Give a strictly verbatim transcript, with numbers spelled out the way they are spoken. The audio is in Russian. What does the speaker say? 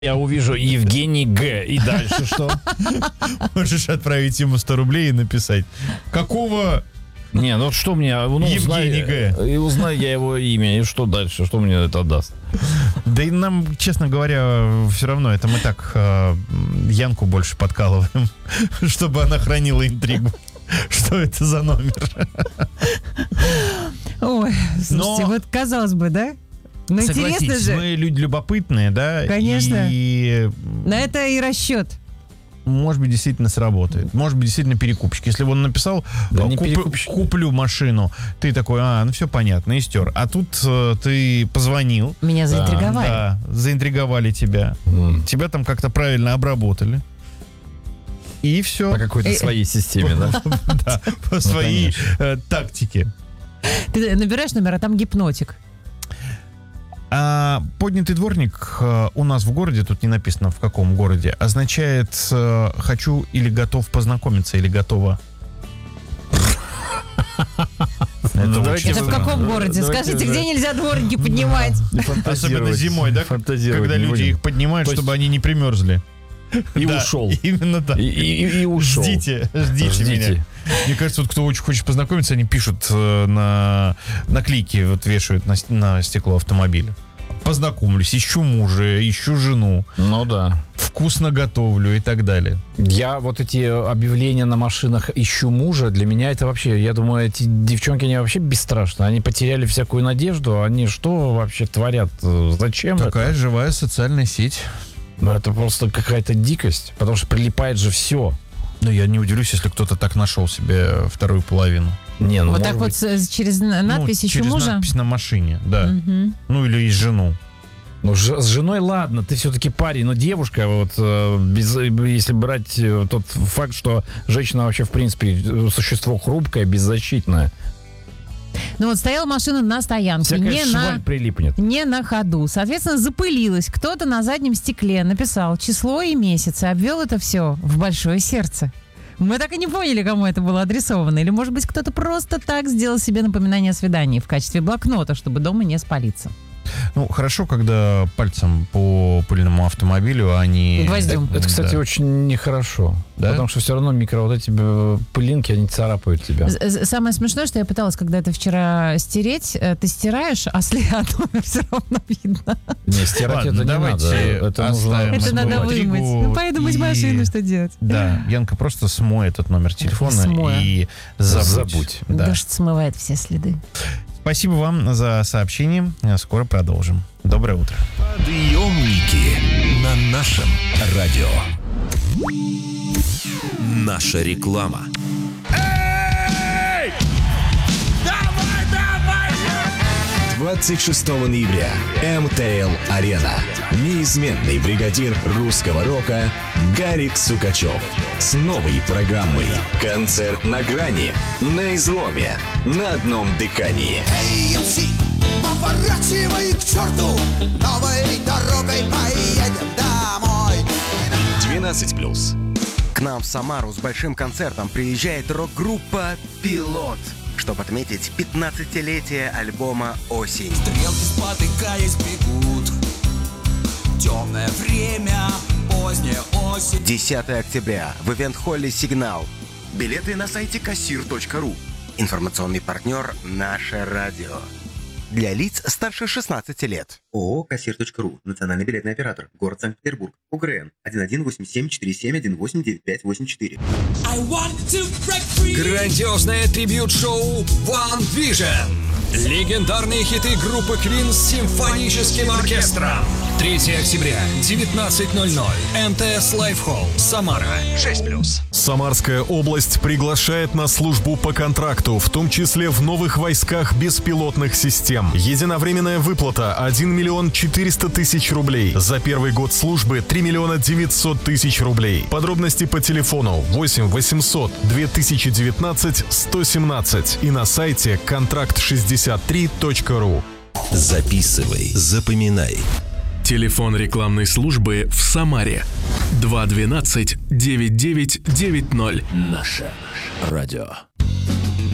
Я увижу Евгений Г. И дальше что? Можешь отправить ему сто рублей и написать. Какого... Не, ну что мне... Ну, Евгений Г. И узнаю я его имя, и что дальше? Что мне это даст? Да и нам, честно говоря, все равно. Это мы так э, Янку больше подкалываем, чтобы она хранила интригу. Что это за номер? Ой, слушайте, Но... вот казалось бы, да? Ну, интересно же. Мы люди любопытные, да? Конечно. И... На это и расчет. Может быть, действительно сработает. Может быть, действительно перекупщик. Если бы он написал, да куп, куплю машину, ты такой, а, ну все понятно, и стер. А тут э, ты позвонил. Меня заинтриговали. Да, заинтриговали тебя. Mm. Тебя там как-то правильно обработали. И все. По какой-то своей системе, да? Да, по своей тактике. Ты набираешь номер, а там гипнотик. А поднятый дворник э, у нас в городе, тут не написано в каком городе, означает э, хочу или готов познакомиться, или готова. Это в каком городе? Скажите, где нельзя дворники поднимать? Особенно зимой, да? Когда люди их поднимают, чтобы они не примерзли. И да, ушел. Именно так. И, и, и ушел. Ждите, ждите, ждите меня. Мне кажется, вот кто очень хочет познакомиться, они пишут э, на наклейки, вот вешают на, на стекло автомобиля. Познакомлюсь, ищу мужа, ищу жену. Ну да. Вкусно готовлю и так далее. Я вот эти объявления на машинах «ищу мужа», для меня это вообще, я думаю, эти девчонки, они вообще бесстрашны. Они потеряли всякую надежду. Они что вообще творят? Зачем Такая это? живая социальная сеть. Ну, это просто какая-то дикость, потому что прилипает же все. Ну, я не удивлюсь, если кто-то так нашел себе вторую половину. Не, ну, вот так быть... вот через надпись ну, «Ищу через мужа»? Через надпись на машине, да. Угу. Ну, или есть жену. Ну, с женой ладно, ты все-таки парень, но девушка, вот, без, если брать тот факт, что женщина вообще, в принципе, существо хрупкое, беззащитное. Ну вот стояла машина на стоянке, не на, прилипнет. не на ходу. Соответственно, запылилась. Кто-то на заднем стекле написал число и месяц и обвел это все в большое сердце. Мы так и не поняли, кому это было адресовано. Или, может быть, кто-то просто так сделал себе напоминание о свидании в качестве блокнота, чтобы дома не спалиться. Ну, хорошо, когда пальцем по пыльному автомобилю, а не... Гвоздем. Это, это, кстати, да. очень нехорошо. Да? Потому что все равно микро вот эти пылинки, они царапают тебя. Самое смешное, что я пыталась когда-то вчера стереть. Ты стираешь, а след от номера все равно видно. Не, стирать Ладно, это не надо. Это, нужно это надо вымыть. Ну, поеду мыть машину, что делать? Да, Янка просто смой этот номер телефона Смоя. и забудь. забудь. Да. Дождь смывает все следы. Спасибо вам за сообщение. Скоро продолжим. Доброе утро. Подъемники на нашем радио. Наша реклама. Эй! Давай, давай! двадцать шестого ноября. эм тэ эл Арена. Неизменный бригадир русского рока Гарик Сукачев с новой программой. Концерт на грани, на изломе, на одном дыхании. Эй, эм си, поворачивай к черту, новой дорогой поедем домой. двенадцать плюс. К нам в Самару с большим концертом приезжает рок-группа «Пилот», чтобы отметить пятнадцатилетие альбома «Осень». Стрелки, спотыкаясь, бегут. Темное время, поздняя осень. десятого октября в ивент-холле «Сигнал». Билеты на сайте кассир точка ру. Информационный партнер «Наше радио». Для лиц старше шестнадцати лет. ООО «Кассир точка ру». Национальный билетный оператор. Город Санкт-Петербург. УГРН один один восемь семь четыре семь один восемь девять пять восемь четыре. Грандиозное трибьют-шоу One Vision. Легендарные хиты группы Queen с симфоническим оркестром. третьего октября, девятнадцать ноль ноль. эм тэ эс Live Hall, Самара, шесть плюс. Самарская область приглашает на службу по контракту, в том числе в новых войсках беспилотных систем. Единовременная выплата один миллион четыреста тысяч рублей. За первый год службы три миллиона девятьсот тысяч рублей. Подробности по телефону восемь восемьсот две тысячи девятнадцать сто семнадцать и на сайте контракт шестьдесят три точка ру. Записывай, запоминай. Телефон рекламной службы в Самаре два двенадцать девять девять девять ноль. Наше радио.